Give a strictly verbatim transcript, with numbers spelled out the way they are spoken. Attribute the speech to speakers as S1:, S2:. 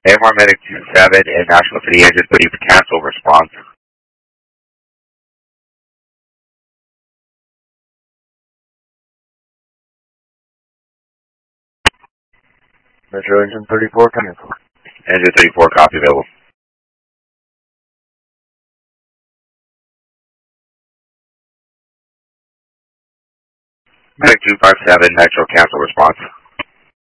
S1: A M R Medic two seven and National City Engine three for cancel response.
S2: Metro Engine thirty-four, cancel.
S1: Engine thirty-four, copy available. Medic two five seven, Metro, cancel response.